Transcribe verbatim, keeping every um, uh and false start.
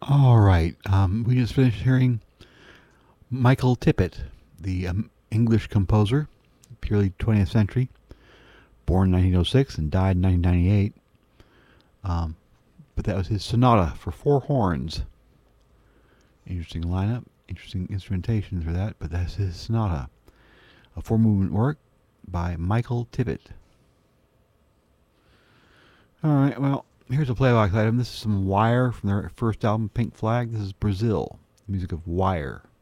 All right. Um, we just finished hearing Michael Tippett, the um, English composer, purely twentieth century, born in nineteen oh six and died in nineteen ninety-eight. Um, but that was his sonata for four horns. Interesting lineup, interesting instrumentation for that, but that's his sonata. A four movement work by Michael Tippett. All right, well, here's a playback item. This is some Wire from their first album, Pink Flag. This is Brazil, the music of Wire.